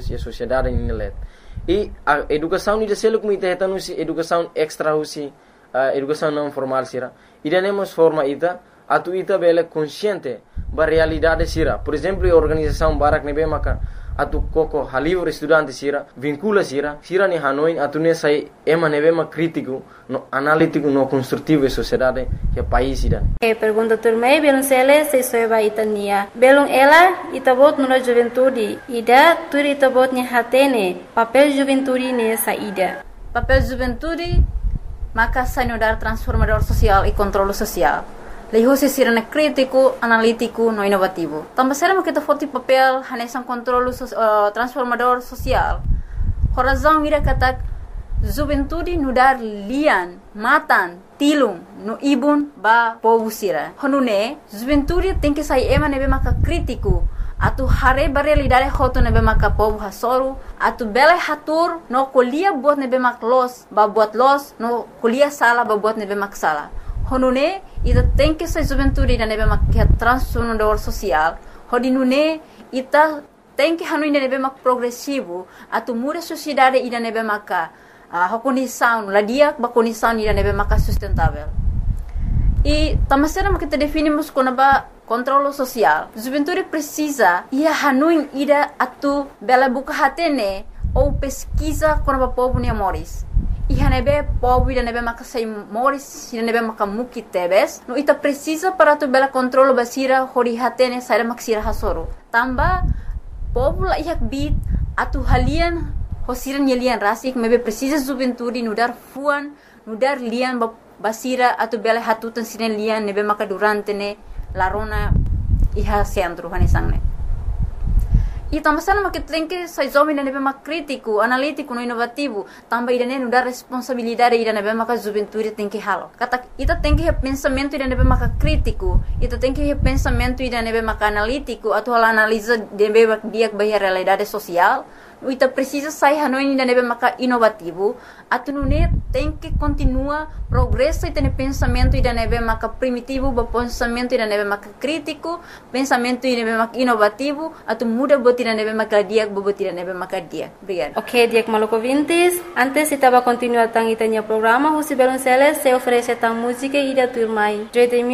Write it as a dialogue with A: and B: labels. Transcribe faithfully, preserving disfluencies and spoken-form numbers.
A: e a sociedade inlet. E a educação ida selo como ita heta nusi educação extra usi uh, educação não formal sira. Ida nemos forma ita atu ita bela consciente ba realidade sira. Por exemplo, a organização Barak nebe maka atu koko halivre estudante sira vincula sira sira ni Hanoi atu ne sai ema nebe ma crítico no analítico no construtivo e sociedade que país sira.
B: E pergunta turmei belum sele se soeba itania belum ela itabot no juventude ida tur itabot ni hatene papel juventude ne saída
C: papel juventude maka sanudar transformador social e controle social. Leho se sirana crítico, analítico, no inovativo. Também será que kita foti papel hanesan controle uh, transformador social. Horazão ira kata juventude nudar lian, matan, tilung, no ibun ba povo sira. Honune juventude tem que sair ema nebe maka crítico. Atu hare barelidade hoto nebe maka povo hasoru. Atu bele hatur no kolia buat nebe mak los, ba buat los, no kolia sala ba buat nebe mak sala. Honune ita tem que ser juventude da nebe mak transformador social. Hodinune ita tem que hanu nebe mak progressivo. Atu muda sociedade ida nebe maka uh, condição ladia ba condição ida nebe maka sustentável. E tamasera mak kita definimos como ba controle social. Juventude precisa ia hanu ida atu bela buka hatene ou pesquisa como ba povo ni amores. Iha nebe povo ida nebe maka sai moris ida nebe maka muki tebes no ita precisa para tu bela controlo basira hori hatene sai maksira hasoro tamba povo la ihak bit atu halian hosiran yelian rasik mebe precisa juventude nudar fuan nudar lian basira atu bela hatutan siren lian nebe maka durante ne larona iha centro hanesangne. E também sama que tem que sai jovem da nebe mak crítico, analítico, no inovativo, também ida nenu dar responsabilidade ida nebe mak juventude tem que halo. Kata ita tem que pensamento ida nebe mak crítico, ita tem que pensamento ida nebe mak analítico, atau hal analisa nebe mak dia bahia realidade social. Ita precisa sair hanoi ida nebe mak inovativo, atu nune tem que continua progresso ita ne pensamento ida nebe mak primitivo, ba pensamento ida nebe mak crítico, pensamento ida nebe mak inovativo, atu muda bot ida nebe mak dia, bot ida nebe mak dia. Obrigada.
B: Ok, Diak Maluco Vintes. Antes estava continuando tang itanya programa, José Belonceles se oferece tang música ida turmai.